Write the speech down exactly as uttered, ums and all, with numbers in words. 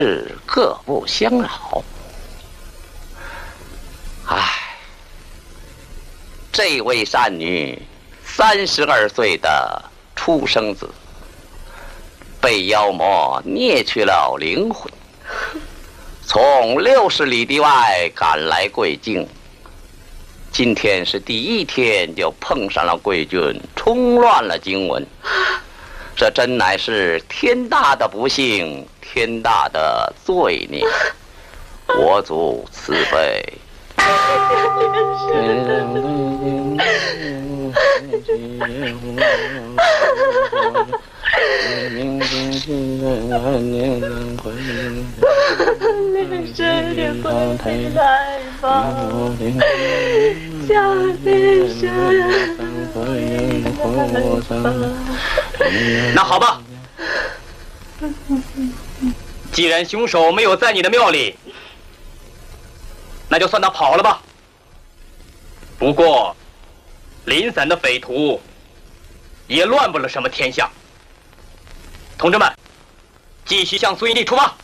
是各不相扰。唉，这位善女三十二岁的出生子，被妖魔捏去了灵魂，从六十里地外赶来贵境。今天是第一天，就碰上了贵军冲乱了经文，这真乃是天大的不幸，天大的罪孽。我祖慈悲。 你这点快回来吧，小女生。 那好吧，既然凶手没有在你的庙里，那就算他跑了吧。不过，零散的匪徒也乱不了什么天下。同志们，继续向苏营地出发。